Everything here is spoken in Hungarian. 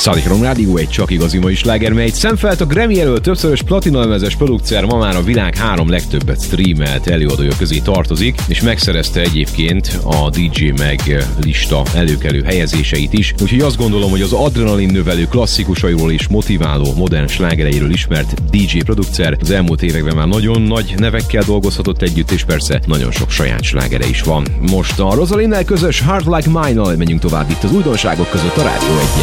Szádikrom Rádió egy csak igazi mai sláger, mely szemfelt a Grammy jelölt többszörös platinalemezes producer, ma már a világ 3 legtöbbet streamelt előadója közé tartozik, és megszerezte egyébként a DJ Mag lista előkelő helyezéseit is, úgyhogy azt gondolom, hogy az adrenalin növelő klasszikusairól és motiváló modern slágereiről ismert DJ producer az elmúlt években már nagyon nagy nevekkel dolgozhatott együtt, és persze nagyon sok saját slágere is van. Most a Rosalinnel közös Heart Like Mine-nal menjünk tovább itt az újdonságok között a Rádió 1-en.